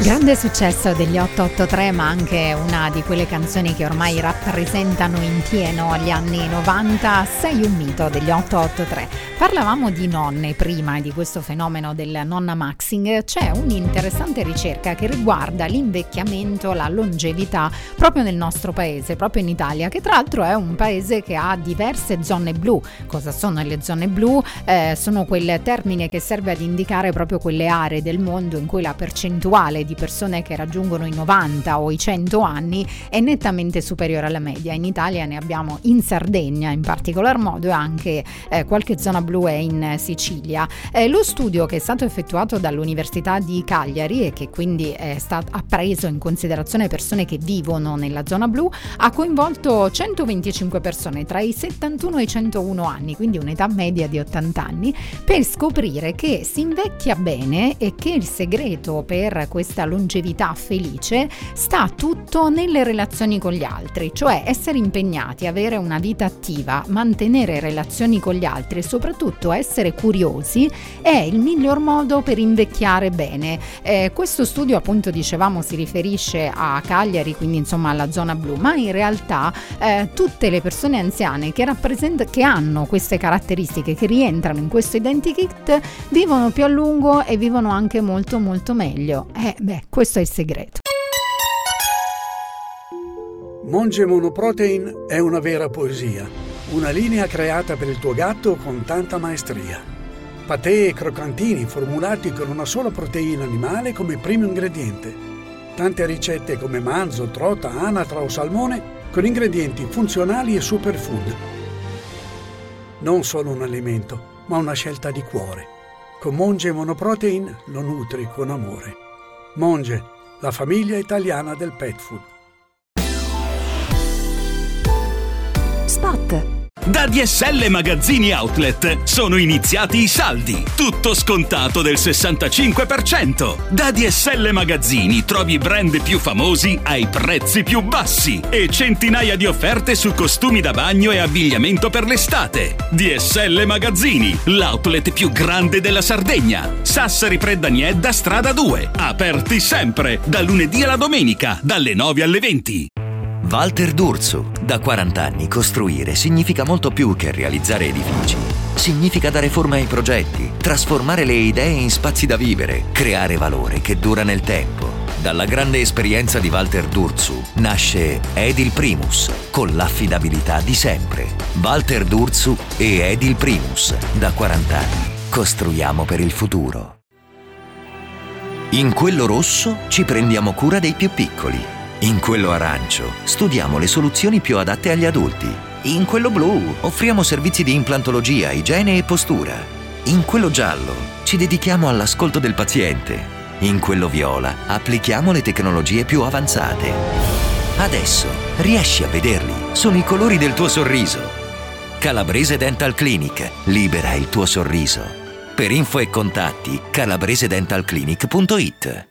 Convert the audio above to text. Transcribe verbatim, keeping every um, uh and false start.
Grande successo degli otto otto tre, ma anche una di quelle canzoni che ormai rappresentano in pieno gli anni novanta. Sei un mito degli otto otto tre. Parlavamo di nonne prima e di questo fenomeno del nonna maxing. C'è un'interessante ricerca che riguarda l'invecchiamento, la longevità proprio nel nostro paese, proprio in Italia, che tra l'altro è un paese che ha diverse zone blu. Cosa sono le zone blu? Eh, sono quel termine che serve ad indicare proprio quelle aree del mondo in cui la percentuale di di persone che raggiungono i novanta o i cento anni è nettamente superiore alla media. In Italia ne abbiamo in Sardegna in particolar modo e anche eh, qualche zona blu è in Sicilia. Eh, lo studio che è stato effettuato dall'Università di Cagliari e che quindi è stato, ha preso in considerazione persone che vivono nella zona blu ha coinvolto centoventicinque persone tra i settantuno e i centouno anni, quindi un'età media di ottanta anni, per scoprire che si invecchia bene e che il segreto per questa longevità felice sta tutto nelle relazioni con gli altri, cioè essere impegnati, avere una vita attiva, mantenere relazioni con gli altri e soprattutto essere curiosi è il miglior modo per invecchiare bene. Eh, questo studio, appunto, dicevamo, si riferisce a Cagliari, quindi insomma alla zona blu, ma in realtà eh, tutte le persone anziane che rappresentano, che hanno queste caratteristiche, che rientrano in questo identikit, vivono più a lungo e vivono anche molto molto meglio. Eh, beh, questo è il segreto. Monge Monoprotein è una vera poesia, una linea creata per il tuo gatto con tanta maestria. Patè e croccantini formulati con una sola proteina animale come primo ingrediente. Tante ricette come manzo, trota, anatra o salmone con ingredienti funzionali e superfood. Non solo un alimento, ma una scelta di cuore. Con Monge Monoprotein lo nutri con amore. Monge, la famiglia italiana del pet food. Spot. Da D S L Magazzini Outlet sono iniziati i saldi, tutto scontato del sessantacinque per cento. Da D S L Magazzini trovi i brand più famosi ai prezzi più bassi e centinaia di offerte su costumi da bagno e abbigliamento per l'estate. D S L Magazzini, l'outlet più grande della Sardegna. Sassari Preddaniedda, strada due, aperti sempre, da lunedì alla domenica, dalle nove alle venti. Walter D'Urso. Da quaranta anni costruire significa molto più che realizzare edifici. Significa dare forma ai progetti, trasformare le idee in spazi da vivere, creare valore che dura nel tempo. Dalla grande esperienza di Walter D'Urso nasce Edil Primus, con l'affidabilità di sempre. Walter D'Urso e Edil Primus. Da quaranta anni costruiamo per il futuro. In quello rosso ci prendiamo cura dei più piccoli. In quello arancio studiamo le soluzioni più adatte agli adulti. In quello blu offriamo servizi di implantologia, igiene e postura. In quello giallo ci dedichiamo all'ascolto del paziente. In quello viola applichiamo le tecnologie più avanzate. Adesso riesci a vederli, sono i colori del tuo sorriso. Calabrese Dental Clinic, libera il tuo sorriso. Per info e contatti calabrese dental clinic punto it.